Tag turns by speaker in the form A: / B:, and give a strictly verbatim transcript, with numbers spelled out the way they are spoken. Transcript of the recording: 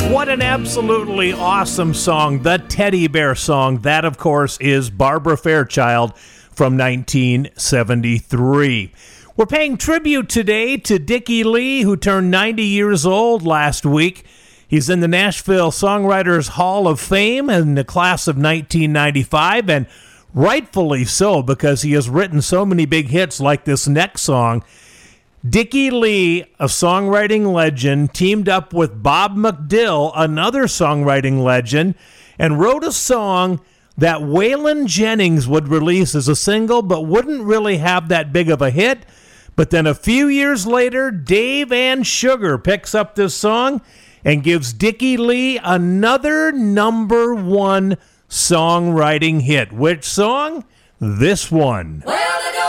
A: What an absolutely awesome song, the Teddy Bear Song. That, of course, is Barbara Fairchild from nineteen seventy-three. We're paying tribute today to Dickie Lee, who turned ninety years old last week. He's in the Nashville Songwriters Hall of Fame in the class of nineteen ninety-five, and rightfully so, because he has written so many big hits like this next song. Dickie Lee, a songwriting legend, teamed up with Bob McDill, another songwriting legend, and wrote a song that Waylon Jennings would release as a single but wouldn't really have that big of a hit. But then a few years later, Dave and Sugar picks up this song and gives Dickie Lee another number one songwriting hit. Which song? This one.
B: Well,